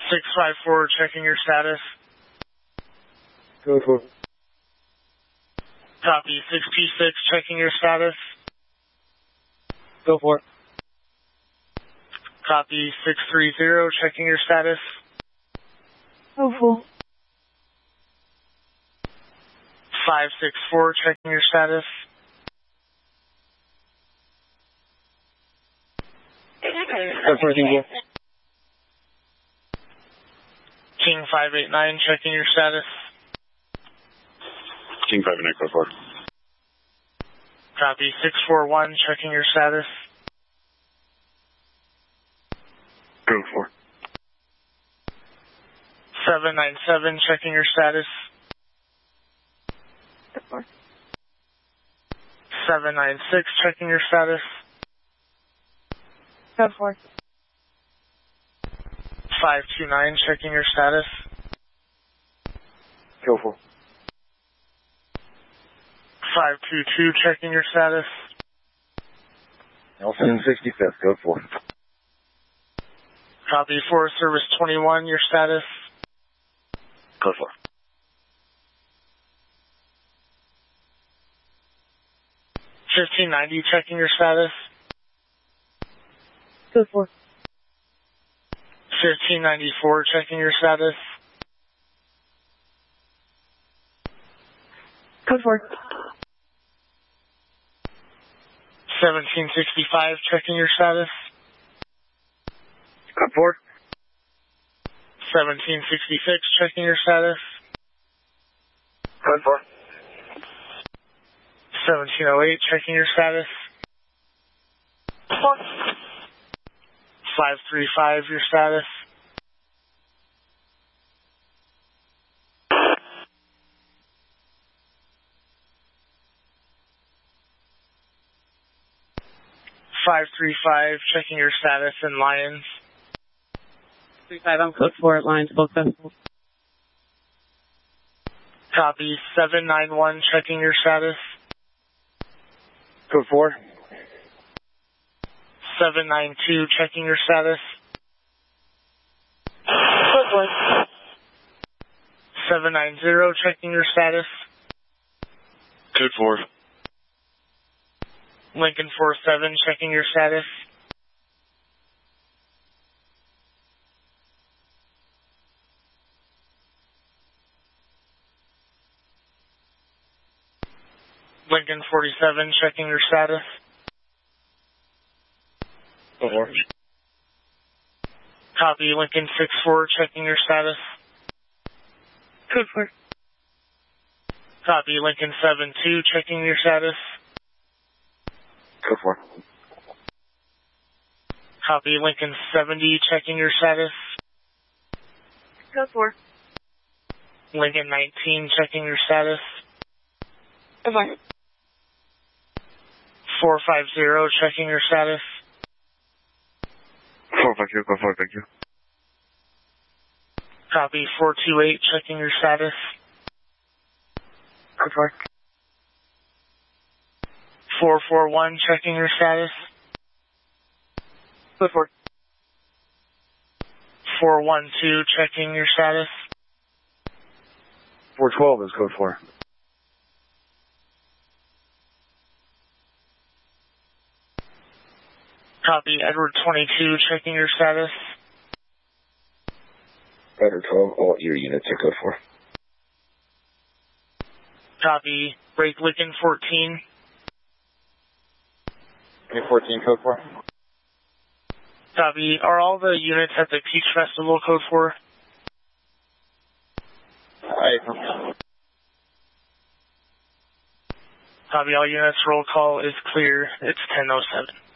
654, checking your status. Code 4. Copy. 626, checking your status. Go for it. Copy. 630, checking your status. Go full. 564, checking your status. Code 4, King 4. King 589, checking your status. King 589, code 4. Copy. 641, checking your status. Code 4. 797, checking your status. Go for it. 796, checking your status. Go for it. 529, checking your status. Go for it. 522, checking your status. Nelson 65th, code 4. Copy. Forest Service 21, your status. Code 4. 1590, checking your status. Go for it. 1594, checking your status. Code 4. 1765, checking your status. Code 4. 1766, checking your status. Code 4. 1708, checking your status. 535, your status. Checking your status in Lions. 35, I'm code 4 at Lions Book Festival. Copy. 791, checking your status. Code 4. 792, checking your status. Code 4. 790, checking your status. Code 4. Lincoln 47, checking your status. Lincoln 47, checking your status. Code 4. Copy. Lincoln 64, checking your status. Code 4. Copy. Lincoln 72, checking your status. Code 4. Copy. Lincoln 70, checking your status. Code 4. Lincoln 19, checking your status. Go for it. 450, checking your status. 450, code 4, thank you. Copy. 428, checking your status. Code 4. 441, checking your status. Code 4. 412, checking your status. 412 is code 4. Copy. Edward 22, checking your status. Better 12, all your units are code 4. Copy. Break Lincoln 14. 14, code 4. Copy. Are all the units at the Peach Festival code 4? Copy. All units. Roll call is clear. It's 10:07.